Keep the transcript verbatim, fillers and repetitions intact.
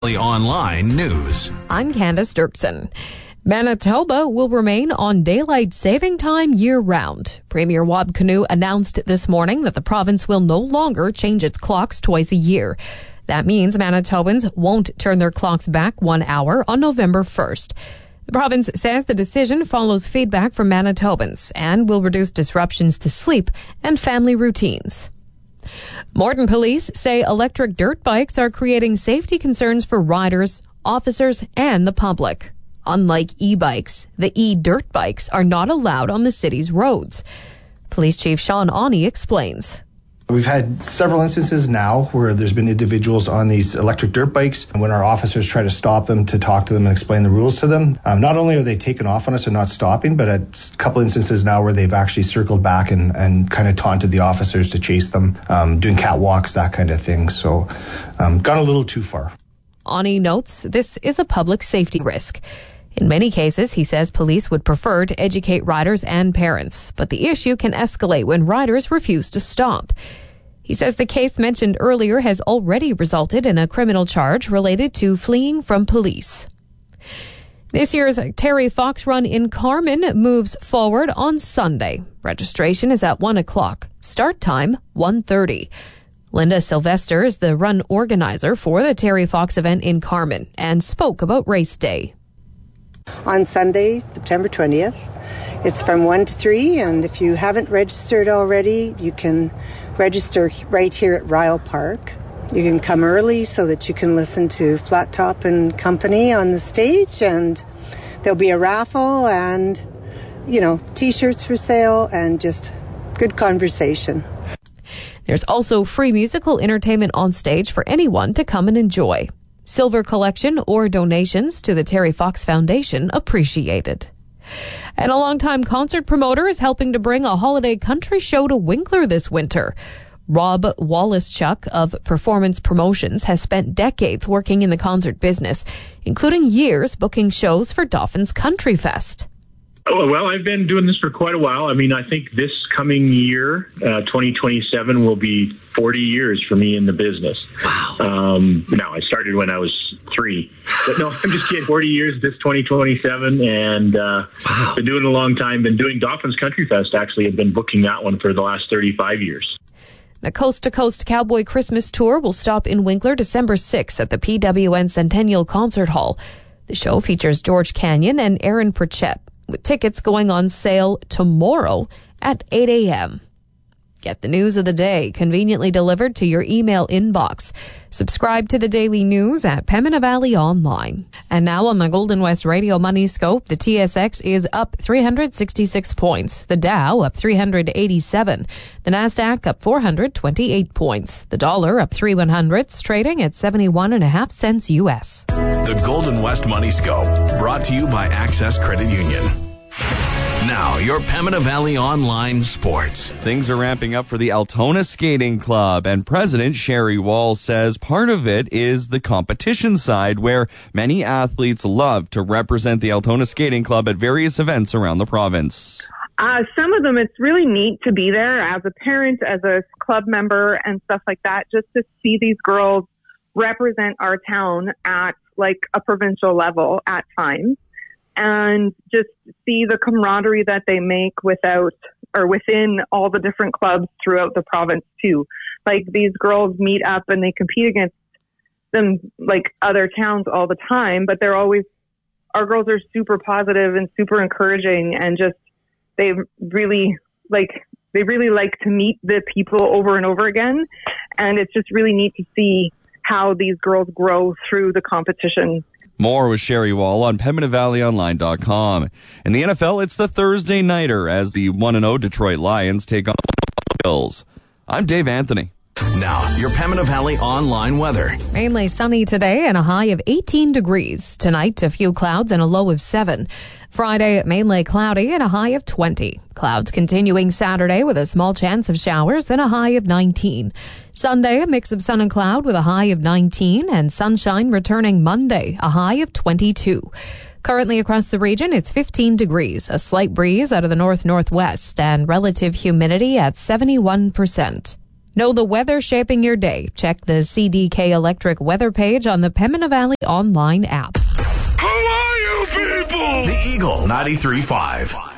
Online news. I'm Candace Dirksen. Manitoba will remain on daylight saving time year-round. Premier Wab Kinew announced this morning that the province will no longer change its clocks twice a year. That means Manitobans won't turn their clocks back one hour on November first. The province says the decision follows feedback from Manitobans and will reduce disruptions to sleep and family routines. Morton police say electric dirt bikes are creating safety concerns for riders, officers, and the public. Unlike e-bikes, the e-dirt bikes are not allowed on the city's roads. Police Chief Sean Awney explains. We've had several instances now where there's been individuals on these electric dirt bikes, and when our officers try to stop them to talk to them and explain the rules to them, um, not only are they taken off on us and not stopping, but at a couple instances now where they've actually circled back and, and kind of taunted the officers to chase them, um, doing catwalks, that kind of thing. So um, gone a little too far. Awney notes this is a public safety risk. In many cases, he says police would prefer to educate riders and parents, but the issue can escalate when riders refuse to stop. He says the case mentioned earlier has already resulted in a criminal charge related to fleeing from police. This year's Terry Fox Run in Carman moves forward on Sunday. Registration is at one o'clock. Start time, one thirty. Linda Sylvester is the run organizer for the Terry Fox event in Carman and spoke about race day. On Sunday, September twentieth. It's from one to three, and if you haven't registered already, you can register right here at Ryle Park. You can come early so that you can listen to Flat Top and Company on the stage, and there'll be a raffle and, you know, t-shirts for sale and just good conversation. There's also free musical entertainment on stage for anyone to come and enjoy. Silver collection or donations to the Terry Fox Foundation appreciated. And a longtime concert promoter is helping to bring a holiday country show to Winkler this winter. Rob Wallace-Chuck of Performance Promotions has spent decades working in the concert business, including years booking shows for Dauphin's Country Fest. Oh, well, I've been doing this for quite a while. I mean, I think this coming year, uh, twenty twenty-seven, will be forty years for me in the business. Wow. Um, no, I started when I was three. But no, I'm just kidding. forty years this twenty twenty-seven, and uh, wow. been doing it a long time. Been doing Dauphin's Country Fest, actually. I've been booking that one for the last thirty-five years. The Coast to Coast Cowboy Christmas Tour will stop in Winkler December sixth at the P W N Centennial Concert Hall. The show features George Canyon and Aaron Pritchett, with tickets going on sale tomorrow at eight a.m. Get the news of the day conveniently delivered to your email inbox. Subscribe to the daily news at Pembina Valley Online. And now on the Golden West Radio Money Scope, the T S X is up three hundred sixty-six points. The Dow up three hundred eighty-seven. The Nasdaq up four hundred twenty-eight points. The dollar up three one hundredths, trading at seventy-one and a half cents U S. The Golden West Money Scope, brought to you by Access Credit Union. Now, your Pembina Valley Online Sports. Things are ramping up for the Altona Skating Club, and President Sherry Wall says part of it is the competition side, where many athletes love to represent the Altona Skating Club at various events around the province. Uh, some of them, it's really neat to be there as a parent, as a club member, and stuff like that, just to see these girls represent our town at like a provincial level at times. And just see the camaraderie that they make without or within all the different clubs throughout the province too. Like these girls meet up and they compete against them like other towns all the time, but they're always, our girls are super positive and super encouraging, and just, they really like, they really like to meet the people over and over again. And it's just really neat to see how these girls grow through the competition. More with Sherry Wall on Pembina Valley Online dot com. In the N F L, it's the Thursday nighter as the one and oh Detroit Lions take on the Bills. I'm Dave Anthony. Now, your Pembina Valley Online weather. Mainly sunny today and a high of eighteen degrees. Tonight, a few clouds and a low of seven. Friday, mainly cloudy and a high of twenty. Clouds continuing Saturday with a small chance of showers and a high of nineteen. Sunday, a mix of sun and cloud with a high of nineteen, and sunshine returning Monday, a high of twenty-two. Currently across the region, it's fifteen degrees, a slight breeze out of the north-northwest, and relative humidity at seventy-one percent. Know the weather shaping your day. Check the C D K Electric weather page on the Pembina Valley online app. Who are you people? The Eagle ninety-three point five.